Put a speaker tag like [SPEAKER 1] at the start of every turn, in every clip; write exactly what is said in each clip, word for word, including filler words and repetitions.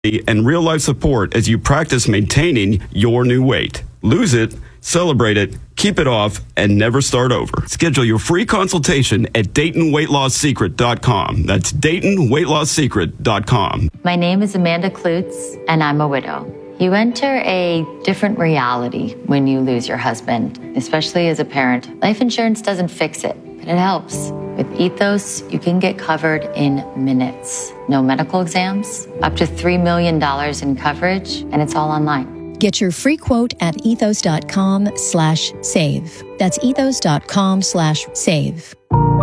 [SPEAKER 1] and real-life support as you practice maintaining your new weight. Lose it, celebrate it, keep it off, and never start over. Schedule your free consultation at Dayton Weight Loss Secret dot com. That's Dayton Weight Loss Secret dot com.
[SPEAKER 2] My name is Amanda Klutz, and I'm a widow. You enter a different reality when you lose your husband, especially as a parent. Life insurance doesn't fix it, but it helps. With Ethos, you can get covered in minutes. No medical exams, up to three million dollars in coverage, and it's all online.
[SPEAKER 3] Get your free quote at ethos.com slash save. That's ethos.com slash save.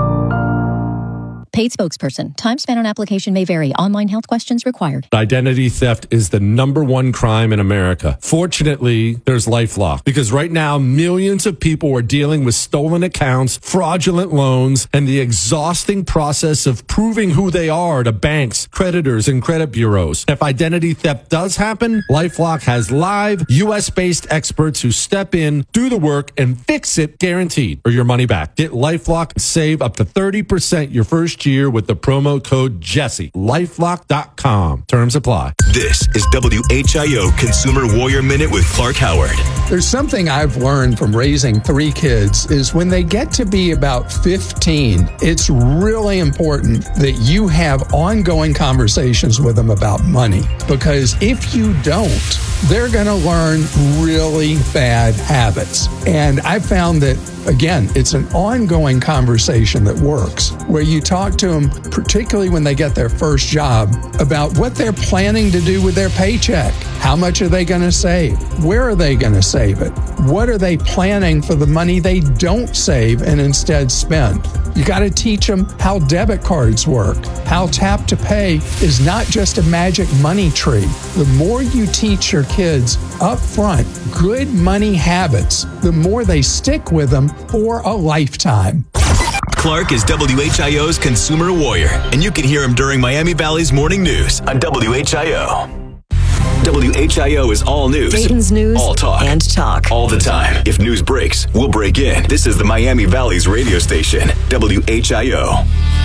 [SPEAKER 3] Paid spokesperson. Time spent on application may vary. Online health questions required.
[SPEAKER 4] Identity theft is the number one crime in America. Fortunately, there's LifeLock, because right now millions of people are dealing with stolen accounts, fraudulent loans, and the exhausting process of proving who they are to banks, creditors, and credit bureaus. If identity theft does happen, LifeLock has live U S-based experts who step in, do the work, and fix it guaranteed, or your money back. Get LifeLock and save up to thirty percent your first year with the promo code Jesse. lifelock dot com. Terms apply.
[SPEAKER 5] This is W H I O Consumer Warrior Minute with Clark Howard.
[SPEAKER 6] There's something I've learned from raising three kids is when they get to be about fifteen, it's really important that you have ongoing conversations with them about money. Because if you don't, they're going to learn really bad habits. And I found that, again, it's an ongoing conversation that works, where you talk to them, particularly when they get their first job, about what they're planning to do with their paycheck. How much are they going to save? Where are they going to save it? What are they planning for the money they don't save and instead spend? You got to teach them how debit cards work, how tap to pay is not just a magic money tree. The more you teach your kids up front good money habits, the more they stick with them for a lifetime.
[SPEAKER 5] Clark is W H I O's Consumer Warrior, and you can hear him during Miami Valley's Morning News on W H I O. W H I O is all news.
[SPEAKER 7] Dayton's news
[SPEAKER 5] all talk.
[SPEAKER 7] And talk.
[SPEAKER 5] All the time. If news breaks, we'll break in. This is the Miami Valley's radio station, W H I O.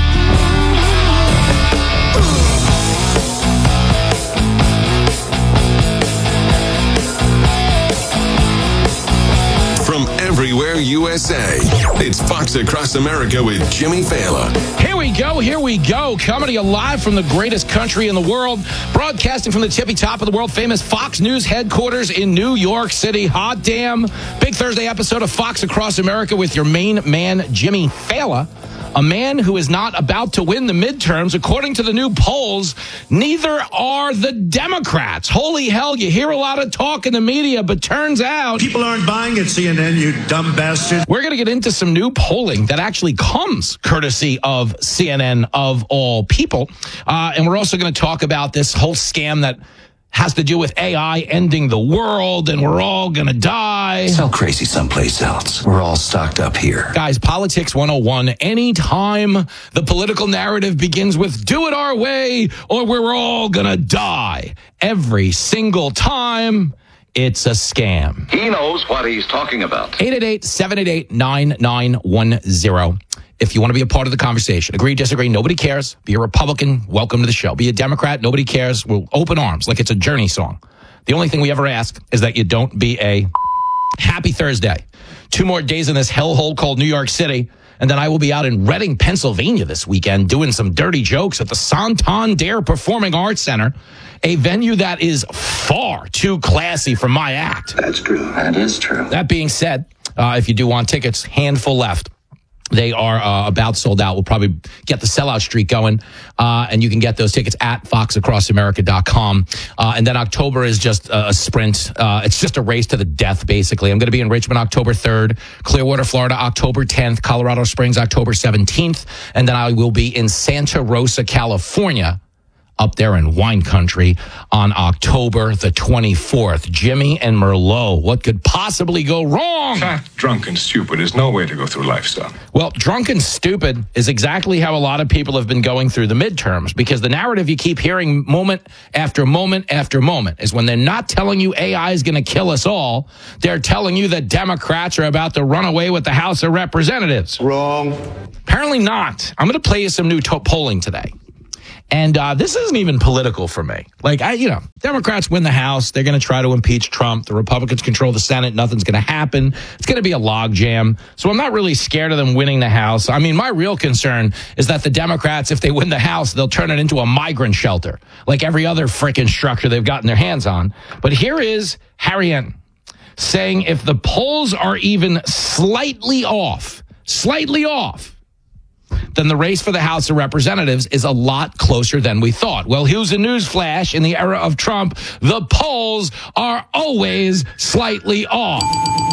[SPEAKER 8] From everywhere U S A, it's Fox Across America with Jimmy Fallon.
[SPEAKER 9] Here we go, here we go. Coming to you live from the greatest country in the world, broadcasting from the tippy top of the world-famous Fox News headquarters in New York City. Hot damn. Big Thursday episode of Fox Across America with your main man, Jimmy Fallon. A man who is not about to win the midterms. According to the new polls, neither are the Democrats. Holy hell, you hear a lot of talk in the media, but turns out
[SPEAKER 10] people aren't buying at C N N, you dumb bastard.
[SPEAKER 9] We're going to get into some new polling that actually comes courtesy of C N N of all people. Uh, and we're also going to talk about this whole scam that has to do with A I ending the world and we're all going to die.
[SPEAKER 11] Sell crazy someplace else. We're all stocked up here.
[SPEAKER 9] Guys, Politics one oh one, anytime the political narrative begins with do it our way or we're all going to die, every single time, it's a scam.
[SPEAKER 12] He knows what he's talking about.
[SPEAKER 9] eight eight eight, seven eight eight, nine nine one zero. If you want to be a part of the conversation, agree, disagree, nobody cares. Be a Republican, welcome to the show. Be a Democrat, nobody cares. We'll open arms like it's a Journey song. The only thing we ever ask is that you don't be a happy Thursday. Two more days in this hellhole called New York City, and then I will be out in Reading, Pennsylvania this weekend doing some dirty jokes at the Santander Performing Arts Center, a venue that is far too classy for my act.
[SPEAKER 11] That's true. That is true.
[SPEAKER 9] That being said, uh, if you do want tickets, handful left. They are uh, about sold out. We'll probably get the sellout streak going, uh, and you can get those tickets at fox across america dot com. Uh, and then October is just a, a sprint. Uh, it's just a race to the death, basically. I'm going to be in Richmond October third, Clearwater, Florida, October tenth, Colorado Springs, October seventeenth, and then I will be in Santa Rosa, California, up there in wine country on October the twenty-fourth. Jimmy and Merlot, what could possibly go wrong?
[SPEAKER 13] Fat, drunk, and stupid is no way to go through life, son.
[SPEAKER 9] Well, drunk and stupid is exactly how a lot of people have been going through the midterms, because the narrative you keep hearing moment after moment after moment is when they're not telling you A I is going to kill us all, they're telling you that Democrats are about to run away with the House of Representatives.
[SPEAKER 10] Wrong.
[SPEAKER 9] Apparently not. I'm going to play you some new to- polling today. And uh, this isn't even political for me. Like, I, you know, Democrats win the House. They're going to try to impeach Trump. The Republicans control the Senate. Nothing's going to happen. It's going to be a logjam. So I'm not really scared of them winning the House. I mean, my real concern is that the Democrats, if they win the House, they'll turn it into a migrant shelter, like every other freaking structure they've gotten their hands on. But here is Harry Enton saying if the polls are even slightly off, slightly off, then the race for the House of Representatives is a lot closer than we thought. Well, here's a news flash. In the era of Trump, the polls are always slightly off.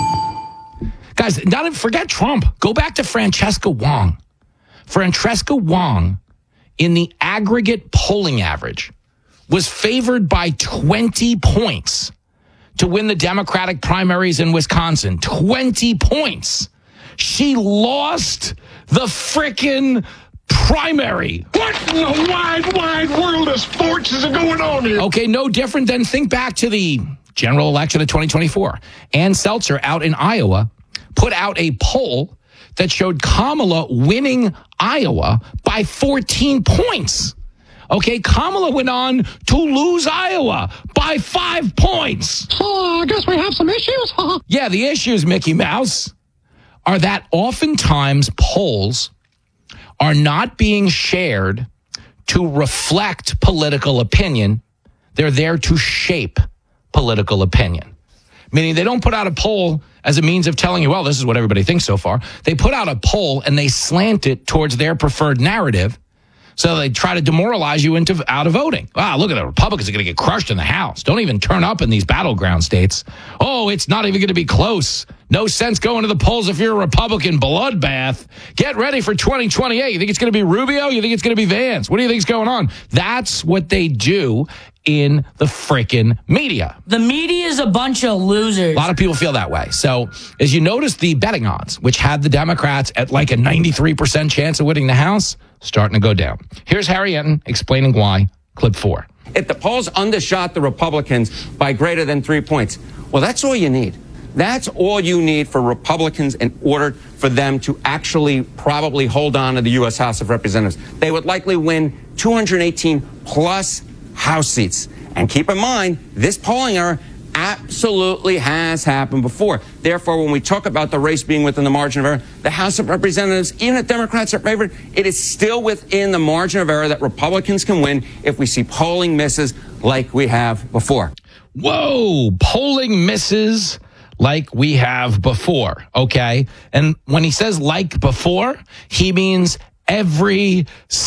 [SPEAKER 9] Guys, not forget Trump. Go back to Francesca Wong. Francesca Wong, in the aggregate polling average, was favored by twenty points to win the Democratic primaries in Wisconsin. twenty points. She lost the frickin' primary.
[SPEAKER 10] What in the wide, wide world of sports is going on here?
[SPEAKER 9] Okay, no different than think back to the general election of twenty twenty-four. Ann Seltzer out in Iowa put out a poll that showed Kamala winning Iowa by fourteen points. Okay, Kamala went on to lose Iowa by five points.
[SPEAKER 10] Oh, I guess we have some issues, huh?
[SPEAKER 9] Yeah, the issues, Mickey Mouse, are that oftentimes polls are not being shared to reflect political opinion. They're there to shape political opinion. Meaning they don't put out a poll as a means of telling you, well, this is what everybody thinks so far. They put out a poll and they slant it towards their preferred narrative. So they try to demoralize you into out of voting. Wow, look at the Republicans are going to get crushed in the House. Don't even turn up in these battleground states. Oh, it's not even going to be close. No sense going to the polls if you're a Republican. Bloodbath. Get ready for twenty twenty-eight. You think it's going to be Rubio? You think it's going to be Vance? What do you think's going on? That's what they do in the frickin' media.
[SPEAKER 7] The media is a bunch of losers.
[SPEAKER 9] A lot of people feel that way. So as you notice, the betting odds, which had the Democrats at like a ninety-three percent chance of winning the House, starting to go down. Here's Harry Enton explaining why. Clip four.
[SPEAKER 14] If the polls undershot the Republicans by greater than three points, well, that's all you need. That's all you need for Republicans in order for them to actually probably hold on to the U S House of Representatives. They would likely win two hundred eighteen plus House seats. And keep in mind, this polling error absolutely has happened before. Therefore, when we talk about the race being within the margin of error, the House of Representatives, even if Democrats are favored, it is still within the margin of error that Republicans can win if we see polling misses like we have before.
[SPEAKER 9] Whoa, polling misses like we have before, okay? And when he says like before, he means every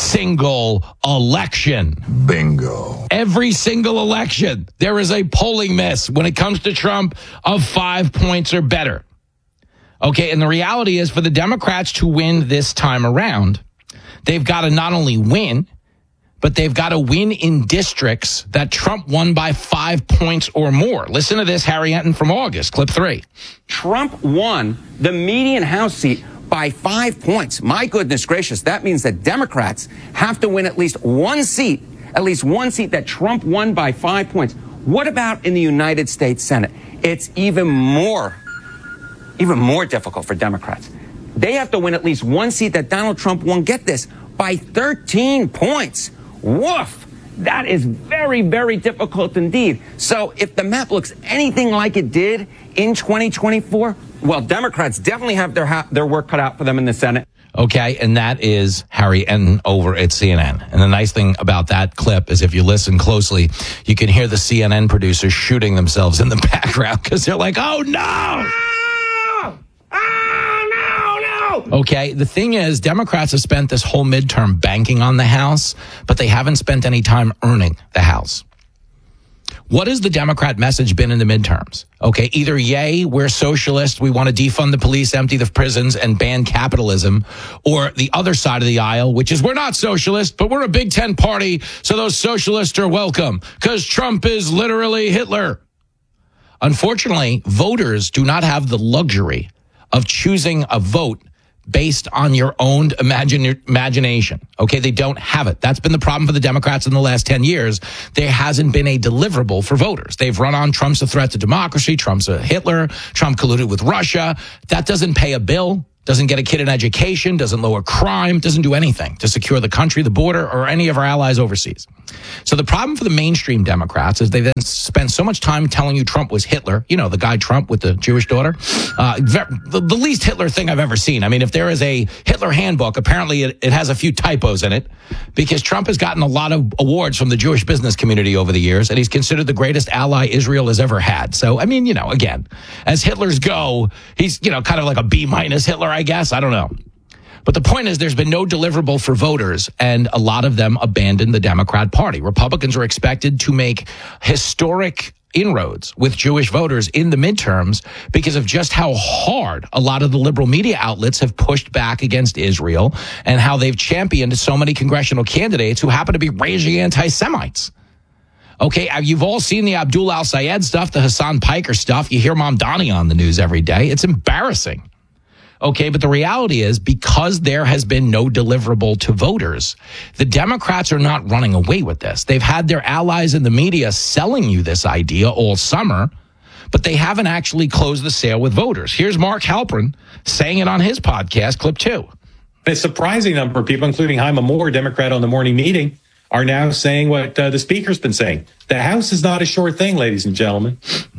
[SPEAKER 9] single election.
[SPEAKER 13] Bingo.
[SPEAKER 9] Every single election, there is a polling miss when it comes to Trump of five points or better. Okay, and the reality is for the Democrats to win this time around, they've got to not only win, but they've got to win in districts that Trump won by five points or more. Listen to this, Harry Enton from August, clip three.
[SPEAKER 14] Trump won the median House seat by five points. My goodness gracious, that means that Democrats have to win at least one seat, at least one seat that Trump won by five points. What about in the United States Senate? It's even more, even more difficult for Democrats. They have to win at least one seat that Donald Trump won, get this, by thirteen points. Woof! That is very, very difficult indeed. So if the map looks anything like it did in twenty twenty-four, well, Democrats definitely have their ha- their work cut out for them in the Senate.
[SPEAKER 9] Okay, and that is Harry Enton over at C N N. And the nice thing about that clip is if you listen closely, you can hear the C N N producers shooting themselves in the background because they're like, oh, no! Okay, the thing is, Democrats have spent this whole midterm banking on the House, but they haven't spent any time earning the House. What has the Democrat message been in the midterms? Okay, either yay, we're socialists, we want to defund the police, empty the prisons, and ban capitalism, or the other side of the aisle, which is we're not socialists, but we're a Big Ten party, so those socialists are welcome, because Trump is literally Hitler. Unfortunately, voters do not have the luxury of choosing a vote based on your own imagine, imagination. Okay, they don't have it. That's been the problem for the Democrats in the last ten years. There hasn't been a deliverable for voters. They've run on Trump's a threat to democracy. Trump's a Hitler. Trump colluded with Russia. That doesn't pay a bill. doesn't get a kid an education, doesn't lower crime, doesn't do anything to secure the country, the border, or any of our allies overseas. So the problem for the mainstream Democrats is they then spend so much time telling you Trump was Hitler. You know, the guy Trump with the Jewish daughter. Uh, the, the least Hitler thing I've ever seen. I mean, if there is a Hitler handbook, apparently it, it has a few typos in it because Trump has gotten a lot of awards from the Jewish business community over the years, and he's considered the greatest ally Israel has ever had. So, I mean, you know, again, as Hitlers go, he's, you know, kind of like a B minus Hitler, I guess. I don't know. But the point is there's been no deliverable for voters, and a lot of them abandoned the Democrat Party. Republicans are expected to make historic inroads with Jewish voters in the midterms because of just how hard a lot of the liberal media outlets have pushed back against Israel and how they've championed so many congressional candidates who happen to be raging anti-Semites. Okay, you've all seen the Abdul al-Sayed stuff, the Hassan Piker stuff. You hear Mamdani on the news every day. It's embarrassing. Okay, but the reality is because there has been no deliverable to voters, the Democrats are not running away with this. They've had their allies in the media selling you this idea all summer, but they haven't actually closed the sale with voters. Here's Mark Halperin saying it on his podcast, clip two.
[SPEAKER 15] A surprising number of people, including Haima Moore, Democrat on the morning meeting, are now saying what uh, the speaker's been saying. The House is not a sure thing, ladies and gentlemen.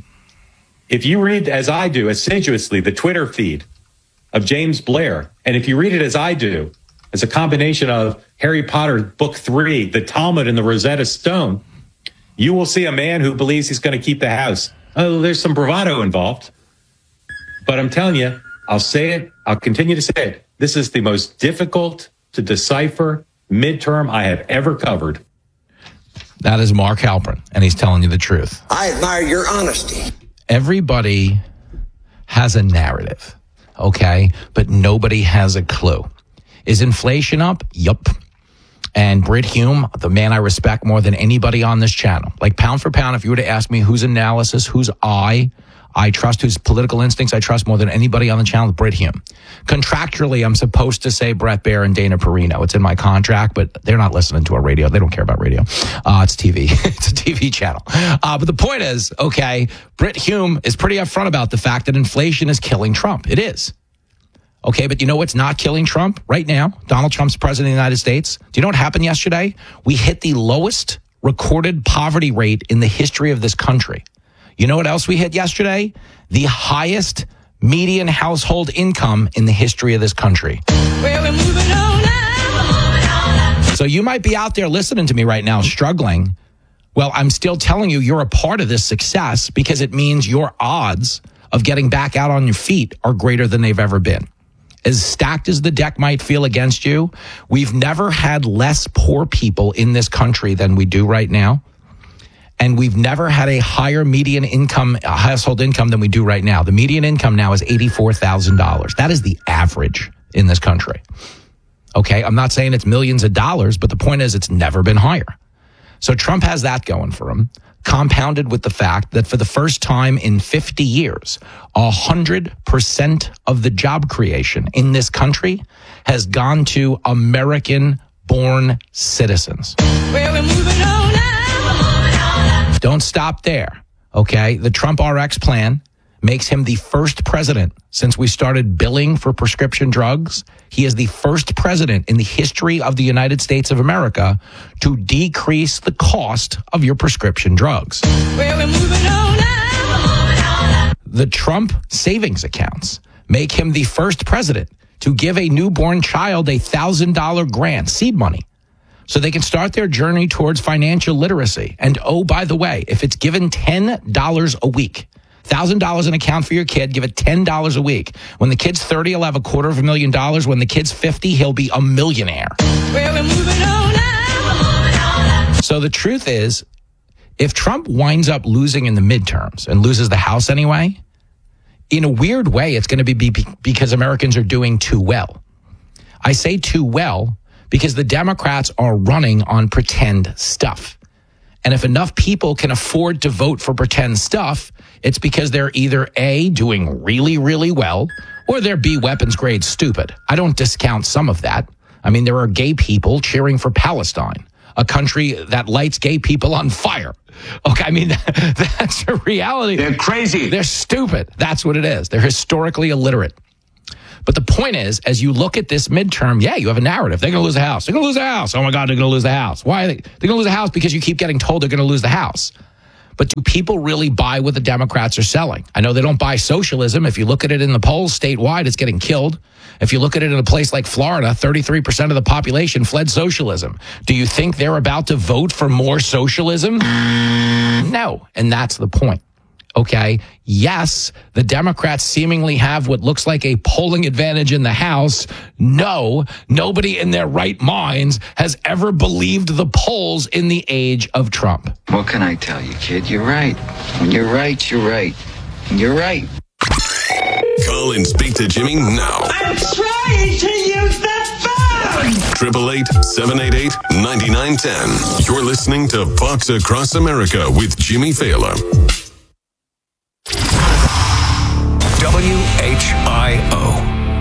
[SPEAKER 15] If you read, as I do, assiduously, the Twitter feed of James Blair, and if you read it as I do, as a combination of Harry Potter Book Three, the Talmud, and the Rosetta Stone, you will see a man who believes he's going to keep the House. Oh, there's some bravado involved. But I'm telling you, I'll say it, I'll continue to say it. This is the most difficult to decipher midterm I have ever covered.
[SPEAKER 9] That is Mark Halperin, and he's telling you the truth.
[SPEAKER 16] I admire your honesty.
[SPEAKER 9] Everybody has a narrative. Okay, but nobody has a clue. Is inflation up? Yup. And Brit Hume, the man I respect more than anybody on this channel, like pound for pound, if you were to ask me whose analysis, whose eye I trust, whose political instincts I trust more than anybody on the channel, Brit Hume. Contractually, I'm supposed to say Brett Baer and Dana Perino. It's in my contract, but they're not listening to our radio. They don't care about radio. Uh, it's T V. It's a T V channel. Uh, but the point is, okay, Brit Hume is pretty upfront about the fact that inflation is killing Trump. It is. Okay, but you know what's not killing Trump right now? Donald Trump's president of the United States. Do you know what happened yesterday? We hit the lowest recorded poverty rate in the history of this country. You know what else we hit yesterday? The highest median household income in the history of this country.
[SPEAKER 7] Well, we're moving on now.
[SPEAKER 9] So you might be out there listening to me right now struggling. Well, I'm still telling you you're a part of this success because it means your odds of getting back out on your feet are greater than they've ever been. As stacked as the deck might feel against you, we've never had less poor people in this country than we do right now. And we've never had a higher median income, uh, household income than we do right now. The median income now is eighty-four thousand dollars. That is the average in this country. Okay, I'm not saying it's millions of dollars, but the point is it's never been higher. So Trump has that going for him, compounded with the fact that for the first time in fifty years, one hundred percent of the job creation in this country has gone to American-born citizens.
[SPEAKER 7] Well, we're moving on now.
[SPEAKER 9] Don't stop there, okay? The Trump R X plan makes him the first president since we started billing for prescription drugs. He is the first president in the history of the United States of America to decrease the cost of your prescription drugs.
[SPEAKER 7] Well, we're moving on now.
[SPEAKER 9] The Trump savings accounts make him the first president to give a newborn child a one thousand dollars grant, seed money, so they can start their journey towards financial literacy. And oh, by the way, if it's given ten dollars a week, one thousand dollars an account for your kid, give it ten dollars a week. When the kid's thirty, he'll have a quarter of a million dollars. When the kid's fifty, he'll be a millionaire.
[SPEAKER 7] Well, we're moving on now.
[SPEAKER 9] So the truth is, if Trump winds up losing in the midterms and loses the House anyway, in a weird way, it's going to be because Americans are doing too well. I say too well because the Democrats are running on pretend stuff. And if enough people can afford to vote for pretend stuff, it's because they're either A, doing really, really well, or they're B, weapons grade stupid. I don't discount some of that. I mean, there are gay people cheering for Palestine, a country that lights gay people on fire. Okay, I mean, that's a reality.
[SPEAKER 10] They're crazy.
[SPEAKER 9] They're stupid. That's what it is. They're historically illiterate. But the point is, as you look at this midterm, yeah, you have a narrative. They're going to lose the House. They're going to lose the House. Oh, my God, they're going to lose the House. Why are they? They're going to lose the House because you keep getting told they're going to lose the House. But do people really buy what the Democrats are selling? I know they don't buy socialism. If you look at it in the polls statewide, it's getting killed. If you look at it in a place like Florida, thirty-three percent of the population fled socialism. Do you think they're about to vote for more socialism? No. And that's the point. Okay. Yes, the Democrats seemingly have what looks like a polling advantage in the House. No, nobody in their right minds has ever believed the polls in the age of Trump.
[SPEAKER 11] What can I tell you, kid? You're right. When you're right, you're right. You're right.
[SPEAKER 8] Call and speak to Jimmy now.
[SPEAKER 7] I'm trying to use the phone!
[SPEAKER 8] eight eight eight, seven eight eight, nine nine one zero. You're listening to Fox Across America with Jimmy Fallon.
[SPEAKER 5] W H I O.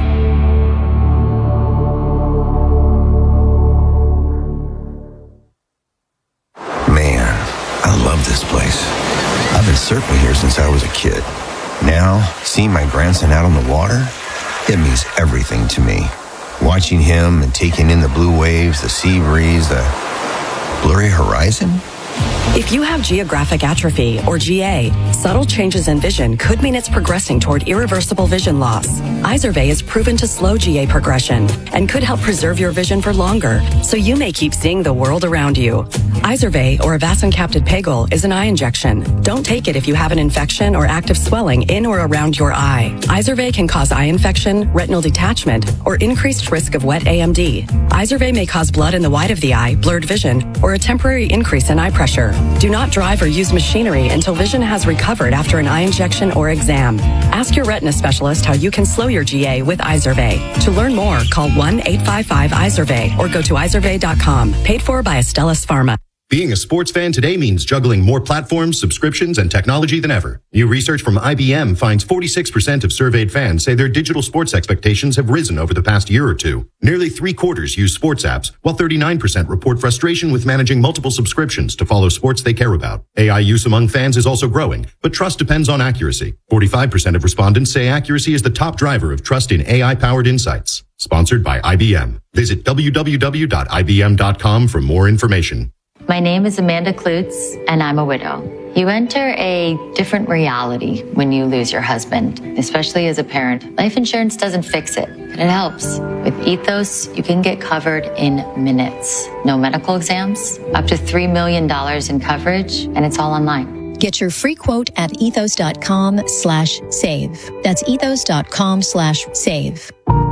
[SPEAKER 11] Man, I love this place. I've been surfing here since I was a kid. Now, seeing my grandson out on the water, it means everything to me. Watching him and taking in the blue waves, the sea breeze, the blurry horizon.
[SPEAKER 17] If you have geographic atrophy, or G A, subtle changes in vision could mean it's progressing toward irreversible vision loss. Izervay is proven to slow G A progression and could help preserve your vision for longer, so you may keep seeing the world around you. Izervay, or avacincaptad pegol, is an eye injection. Don't take it if you have an infection or active swelling in or around your eye. Izervay can cause eye infection, retinal detachment, or increased risk of wet A M D. Izervay may cause blood in the white of the eye, blurred vision, or a temporary increase in eye pressure. Do not drive or use machinery until vision has recovered after an eye injection or exam. Ask your retina specialist how you can slow your G A with Izervay. To learn more, call one eight five five Izervay or go to izervay dot com. Paid for by Astellas Pharma.
[SPEAKER 18] Being a sports fan today means juggling more platforms, subscriptions, and technology than ever. New research from I B M finds forty-six percent of surveyed fans say their digital sports expectations have risen over the past year or two. Nearly three quarters use sports apps, while thirty-nine percent report frustration with managing multiple subscriptions to follow sports they care about. A I use among fans is also growing, but trust depends on accuracy. forty-five percent of respondents say accuracy is the top driver of trust in A I-powered insights. Sponsored by I B M. Visit w w w dot i b m dot com for more information.
[SPEAKER 2] My name is Amanda Klutz, and I'm a widow. You enter a different reality when you lose your husband, especially as a parent. Life insurance doesn't fix it, but it helps. With Ethos, you can get covered in minutes. No medical exams, up to three million dollars in coverage, and it's all online.
[SPEAKER 3] Get your free quote at ethos dot com slash save. That's ethos dot com slash save.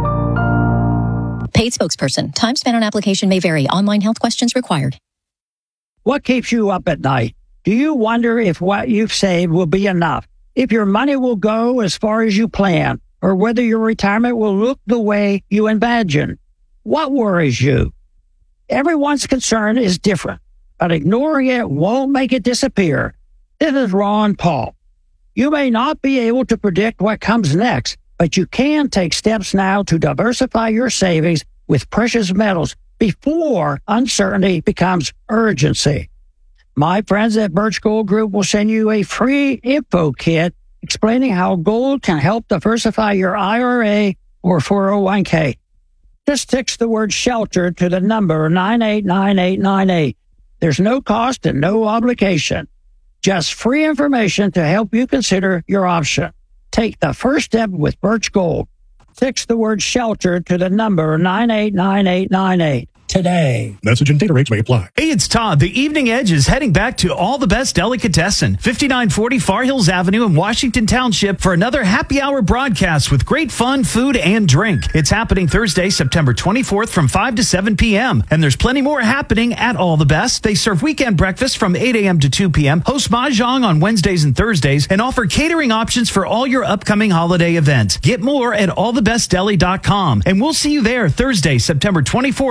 [SPEAKER 3] Paid spokesperson. Time spent on application may vary. Online health questions required.
[SPEAKER 19] What keeps you up at night? Do you wonder if what you've saved will be enough? If your money will go as far as you plan? Or whether your retirement will look the way you imagine? What worries you? Everyone's concern is different, but ignoring it won't make it disappear. This is Ron Paul. You may not be able to predict what comes next, but you can take steps now to diversify your savings with precious metals before uncertainty becomes urgency. My friends at Birch Gold Group will send you a free info kit explaining how gold can help diversify your I R A or four oh one k. Just text the word shelter to the number nine eight nine eight nine eight. There's no cost and no obligation. Just free information to help you consider your option. Take the first step with Birch Gold. Text the word shelter to the number nine eight nine eight nine eight. Today.
[SPEAKER 20] Message and data rates may apply. Hey, it's Todd. The Evening Edge is heading back to All the Best Delicatessen, fifty-nine forty Far Hills Avenue in Washington Township for another happy hour broadcast with great fun, food, and drink. It's happening Thursday, September twenty-fourth from five to seven p.m. And there's plenty more happening at All the Best. They serve weekend breakfast from eight a.m. to two p.m., host Mahjong on Wednesdays and Thursdays, and offer catering options for all your upcoming holiday events. Get more at all the best deli dot com. And we'll see you there Thursday, September twenty-fourth from five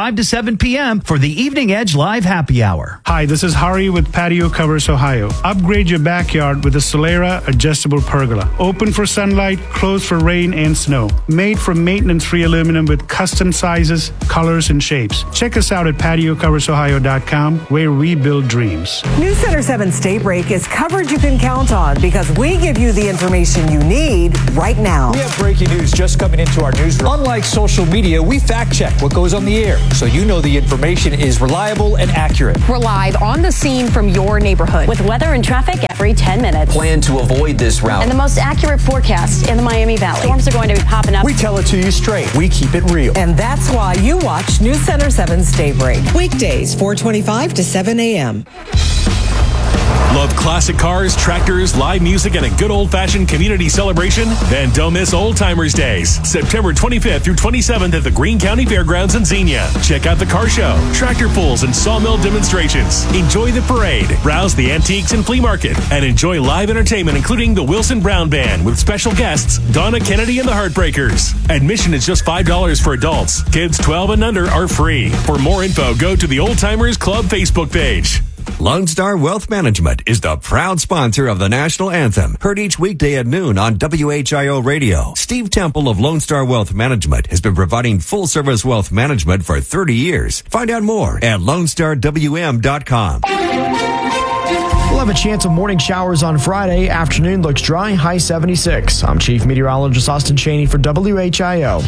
[SPEAKER 20] five to seven p.m. for the Evening Edge Live Happy Hour.
[SPEAKER 21] Hi, this is Hari with Patio Covers Ohio. Upgrade your backyard with a Solera adjustable pergola. Open for sunlight, closed for rain and snow. Made from maintenance-free aluminum with custom sizes, colors, and shapes. Check us out at patio covers ohio dot com, where we build dreams.
[SPEAKER 22] News Center seven's Daybreak is coverage you can count on because we give you the information you need right now.
[SPEAKER 23] We have breaking news just coming into our newsroom. Unlike social media, we fact check what goes on the air, so you know the information is reliable and accurate.
[SPEAKER 24] We're live on the scene from your neighborhood with weather and traffic every ten minutes.
[SPEAKER 23] Plan to avoid this route.
[SPEAKER 24] And the most accurate forecast in the Miami Valley. Storms are going to be popping up.
[SPEAKER 23] We tell it to you straight. We keep it real.
[SPEAKER 22] And that's why you watch News Center seven's Daybreak. Weekdays, four twenty-five to seven a.m.
[SPEAKER 25] Love classic cars, tractors, live music, and a good old-fashioned community celebration? Then don't miss Old Timers Days, September twenty-fifth through twenty-seventh at the Greene County Fairgrounds in Xenia. Check out the car show, tractor pulls, and sawmill demonstrations. Enjoy the parade, browse the antiques and flea market, and enjoy live entertainment including the Wilson Brown Band with special guests Donna Kennedy and the Heartbreakers. Admission is just five dollars for adults. Kids twelve and under are free. For more info, go to the Old Timers Club Facebook page.
[SPEAKER 26] Lone Star Wealth Management is the proud sponsor of the national anthem, heard each weekday at noon on W H I O Radio. Steve Temple of Lone Star Wealth Management has been providing full-service wealth management for thirty years. Find out more at lone star w m dot com.
[SPEAKER 27] We'll have a chance of morning showers on Friday. Afternoon looks dry, high seventy-six. I'm Chief Meteorologist Austin Cheney for W H I O.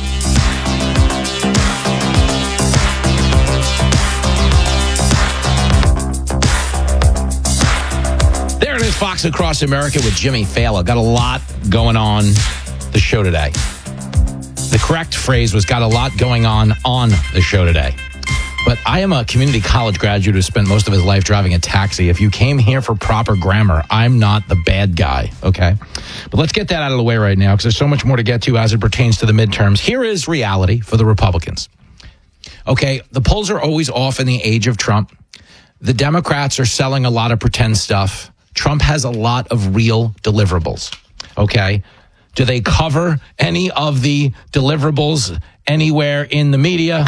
[SPEAKER 9] There it is, Fox Across America with Jimmy Fallon. Got a lot going on the show today. The correct phrase was got a lot going on on the show today. But I am a community college graduate who spent most of his life driving a taxi. If you came here for proper grammar, I'm not the bad guy, okay? But let's get that out of the way right now because there's so much more to get to as it pertains to the midterms. Here is reality for the Republicans. Okay, the polls are always off in the age of Trump. The Democrats are selling a lot of pretend stuff. Trump has a lot of real deliverables, okay? Do they cover any of the deliverables anywhere in the media?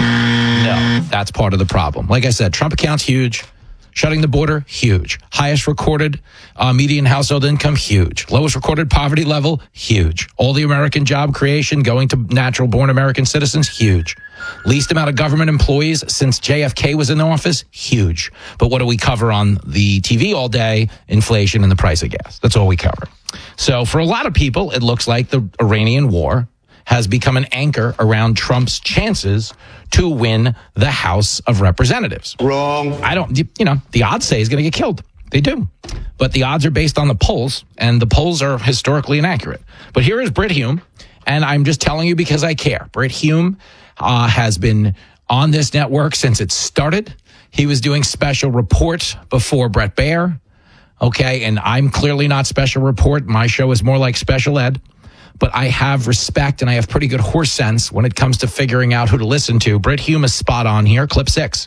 [SPEAKER 9] No, that's part of the problem. Like I said, Trump account's huge. Shutting the border, huge. Highest recorded uh, median household income, huge. Lowest recorded poverty level, huge. All the American job creation going to natural-born American citizens, huge. Least amount of government employees since J F K was in the office, huge. But what do we cover on the T V all day? Inflation and the price of gas. That's all we cover. So for a lot of people, it looks like the Iranian war has become an anchor around Trump's chances to win the House of Representatives. Wrong. I don't, you know, the odds say he's going to get killed. They do. But the odds are based on the polls, and the polls are historically inaccurate. But here is Brit Hume, and I'm just telling you because I care. Brit Hume uh, has been on this network since it started. He was doing special report before Bret Baier. Okay, and I'm clearly not special report. My show is more like special ed. But I have respect and I have pretty good horse sense when it comes to figuring out who to listen to. Brit Hume is spot on here. Clip six.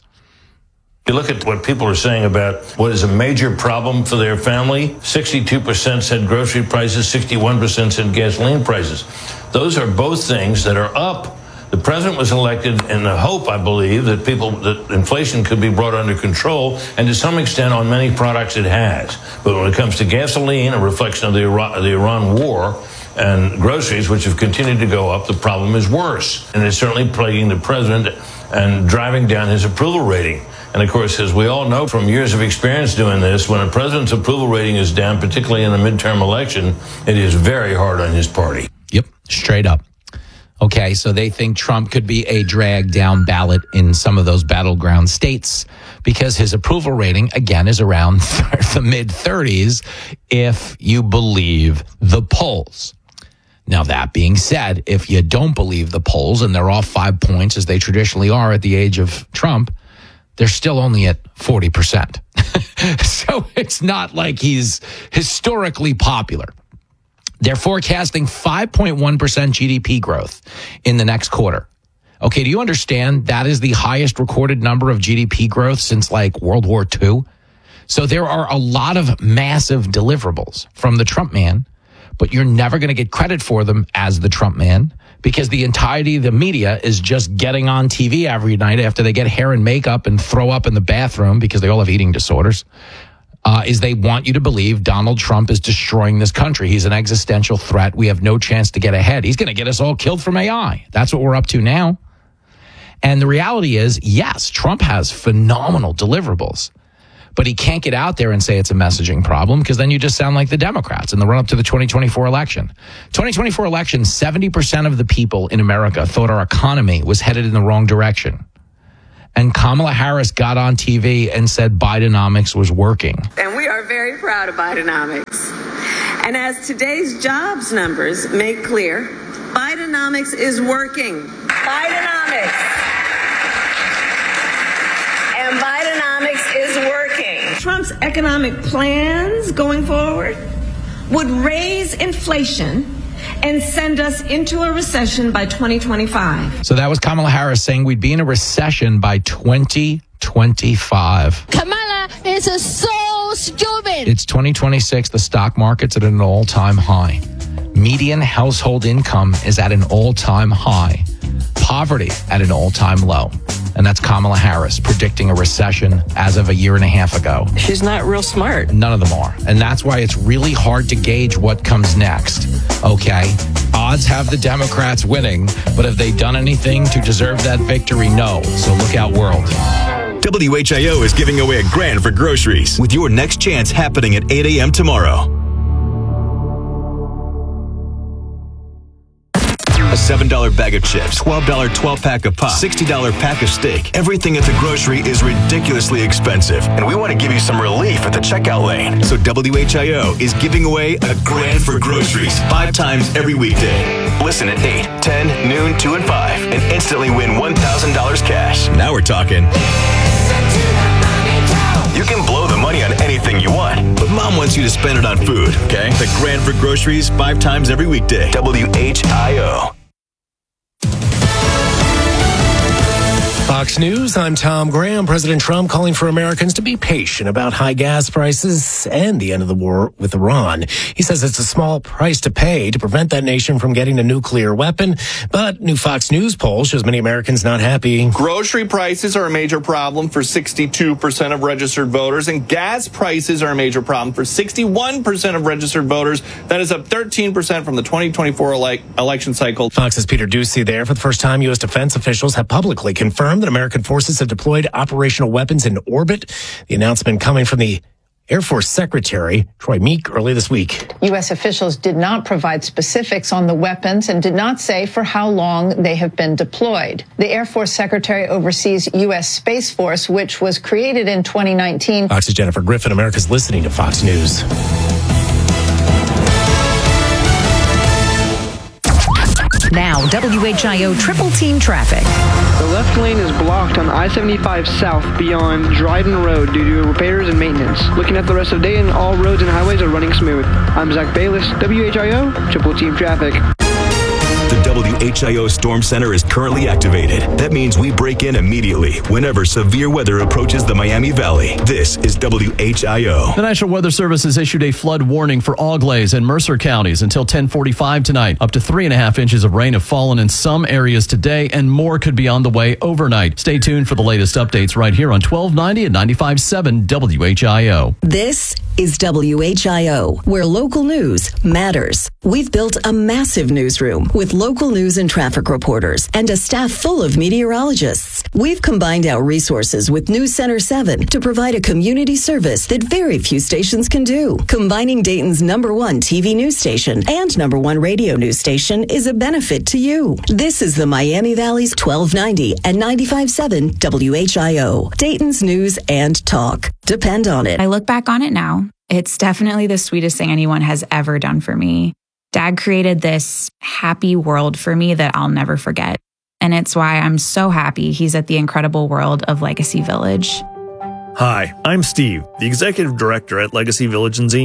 [SPEAKER 28] You look at what people are saying about what is a major problem for their family. sixty-two percent said grocery prices, sixty-one percent said gasoline prices. Those are both things that are up. The president was elected in the hope, I believe, that people, that inflation could be brought under control, and to some extent on many products it has. But when it comes to gasoline, a reflection of the Iran, the Iran war, and groceries, which have continued to go up, the problem is worse. And it's certainly plaguing the president and driving down his approval rating. And of course, as we all know from years of experience doing this, when a president's approval rating is down, particularly in a midterm election, it is very hard on his party.
[SPEAKER 9] Yep, straight up. Okay, so they think Trump could be a drag down ballot in some of those battleground states because his approval rating, again, is around the mid thirties if you believe the polls. Now, that being said, if you don't believe the polls and they're off five points as they traditionally are at the age of Trump, they're still only at forty percent. So it's not like he's historically popular. They're forecasting five point one percent G D P growth in the next quarter. Okay, do you understand that is the highest recorded number of G D P growth since like World War Two? So there are a lot of massive deliverables from the Trump man, but you're never going to get credit for them as the Trump man because the entirety of the media is just getting on T V every night after they get hair and makeup and throw up in the bathroom because they all have eating disorders, uh, is they want you to believe Donald Trump is destroying this country. He's an existential threat. We have no chance to get ahead. He's going to get us all killed from A I. That's what we're up to now. And the reality is, yes, Trump has phenomenal deliverables, but he can't get out there and say it's a messaging problem because then you just sound like the Democrats in the run-up to the twenty twenty-four election. twenty twenty-four election, seventy percent of the people in America thought our economy was headed in the wrong direction. And Kamala Harris got on T V and said Bidenomics was working.
[SPEAKER 1] And we are very proud of Bidenomics. And as today's jobs numbers make clear, Bidenomics is working. Bidenomics. And Bidenomics is working. Trump's economic plans going forward would raise inflation and send us into a recession by twenty twenty-five.
[SPEAKER 9] So that was Kamala Harris saying we'd be in a recession by twenty twenty-five.
[SPEAKER 7] Kamala is so stupid.
[SPEAKER 9] It's twenty twenty-six. The stock market's at an all-time high. Median household income is at an all-time high. Poverty at an all-time low. And that's Kamala Harris predicting a recession as of a year and a half ago.
[SPEAKER 1] She's not real smart.
[SPEAKER 9] None of them are. And that's why it's really hard to gauge what comes next. Okay? Odds have the Democrats winning, but have they done anything to deserve that victory? No. So look out, world.
[SPEAKER 5] W H I O is giving away a grand for groceries with your next chance happening at eight a.m. tomorrow. A seven dollar bag of chips, twelve dollar twelve-pack of pop, sixty dollar pack of steak. Everything at the grocery is ridiculously expensive, and we want to give you some relief at the checkout lane. So W H I O is giving away a grand for groceries five times every weekday. Listen at eight, ten, noon, two, and five, and instantly win one thousand dollars cash. Now we're talking. You can blow the money on anything you want, but Mom wants you to spend it on food, okay? The grand for groceries five times every weekday. W H I O.
[SPEAKER 4] Fox News, I'm Tom Graham. President Trump calling for Americans to be patient about high gas prices and the end of the war with Iran. He says it's a small price to pay to prevent that nation from getting a nuclear weapon. But new Fox News poll shows many Americans not happy.
[SPEAKER 6] Grocery prices are a major problem for sixty-two percent of registered voters, and gas prices are a major problem for sixty-one percent of registered voters. That is up thirteen percent from the twenty twenty-four ele- election cycle.
[SPEAKER 4] Fox's Peter Ducey there. For the first time, U S defense officials have publicly confirmed that American forces have deployed operational weapons in orbit. The announcement coming from the Air Force Secretary Troy Meek early this week.
[SPEAKER 12] U S officials did not provide specifics on the weapons and did not say for how long they have been deployed. The Air Force Secretary oversees U S Space Force, which was created in twenty nineteen.
[SPEAKER 4] Fox's Jennifer Griffin. America's listening to Fox News.
[SPEAKER 13] Now, W H I O Triple Team Traffic.
[SPEAKER 14] The left lane is blocked on I seventy-five South beyond Dryden Road due to repairs and maintenance. Looking at the rest of the day, and all roads and highways are running smooth. I'm Zach Bayless, W H I O Triple Team Traffic.
[SPEAKER 5] The W H I O Storm Center is currently activated. That means we break in immediately whenever severe weather approaches the Miami Valley. This is W H I O.
[SPEAKER 15] The National Weather Service has issued a flood warning for Auglaize and Mercer counties until ten forty-five tonight. Up to three and a half inches of rain have fallen in some areas today, and more could be on the way overnight. Stay tuned for the latest updates right here on twelve ninety and ninety-five point seven W H I O.
[SPEAKER 17] This is W H I O, where local news matters. We've built a massive newsroom with local news and traffic reporters and a staff full of meteorologists. We've combined our resources with News Center seven to provide a community service that very few stations can do. Combining Dayton's number one T V news station and number one radio news station is a benefit to you. This is the Miami Valley's twelve ninety and ninety-five point seven W H I O, Dayton's news and talk. Depend on it.
[SPEAKER 16] I look back on it now. It's definitely the sweetest thing anyone has ever done for me. Dad created this happy world for me that I'll never forget. And it's why I'm so happy he's at the incredible world of Legacy Village.
[SPEAKER 29] Hi, I'm Steve, the Executive Director at Legacy Village in Xenia.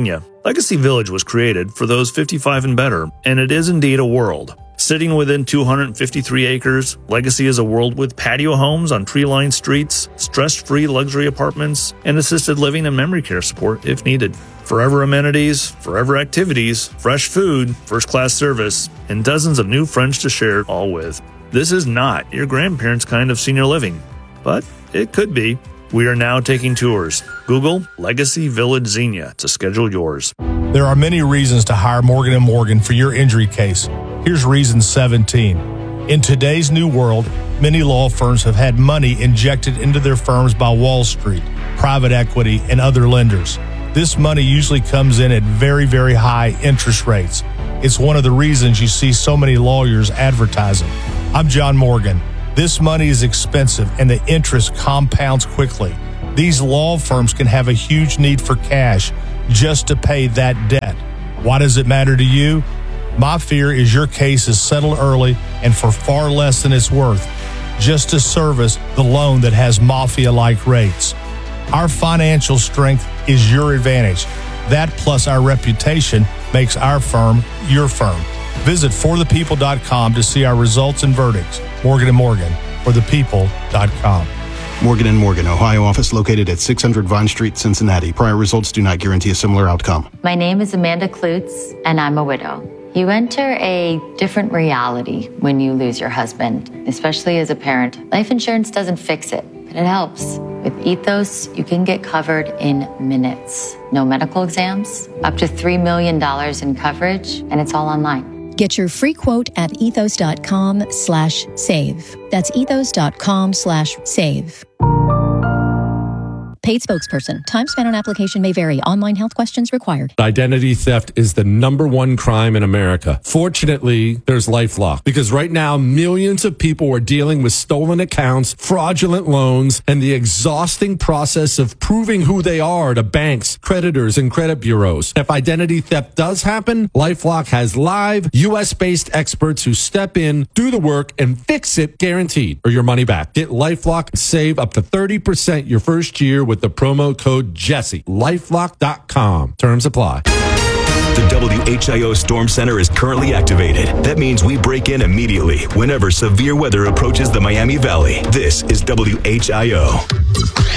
[SPEAKER 2] Legacy Village was created for those fifty-five and better, and it is indeed a world. Sitting within two hundred fifty-three acres, Legacy is a world with patio homes on tree-lined streets, stress-free luxury apartments, and assisted living and memory care support if needed. Forever amenities, forever activities, fresh food, first-class service, and dozens of new friends to share it all with. This is not your grandparents' kind of senior living, but it could be. We are now taking tours. Google Legacy Village Xenia to schedule yours.
[SPEAKER 3] There are many reasons to hire Morgan and Morgan for your injury case. Here's reason seventeen. In today's new world, many law firms have had money injected into their firms by Wall Street, private equity, and other lenders. This money usually comes in at very, very high interest rates. It's one of the reasons you see so many lawyers advertising. I'm John Morgan. This money is expensive and the interest compounds quickly. These law firms can have a huge need for cash just to pay that debt. Why does it matter to you? My fear is your case is settled early and for far less than it's worth, just to service the loan that has mafia-like rates. Our financial strength is your advantage. That plus our reputation makes our firm your firm. Visit for the people dot com to see our results and verdicts. Morgan and Morgan, for the people dot com.
[SPEAKER 8] Morgan and Morgan, Ohio office located at six hundred Vine Street, Cincinnati. Prior results do not guarantee a similar outcome.
[SPEAKER 10] My name is Amanda Klutz, and I'm a widow. You enter a different reality when you lose your husband, especially as a parent. Life insurance doesn't fix it, but it helps. With Ethos, you can get covered in minutes. No medical exams, up to three million dollars in coverage, and it's all online.
[SPEAKER 11] Get your free quote at ethos.com slash save. That's ethos.com slash save. Paid spokesperson. Time spent on application may vary. Online health questions required.
[SPEAKER 18] Identity theft is the number one crime in America. Fortunately, there's LifeLock, because right now millions of people are dealing with stolen accounts, fraudulent loans, and the exhausting process of proving who they are to banks, creditors, and credit bureaus. If identity theft does happen, LifeLock has live U S-based experts who step in, do the work, and fix it guaranteed, or your money back. Get LifeLock and save up to thirty percent your first year with the promo code Jesse. LifeLock dot com. Terms apply.
[SPEAKER 5] The W H I O Storm Center is currently activated. That means we break in immediately whenever severe weather approaches the Miami Valley. This is W H I O.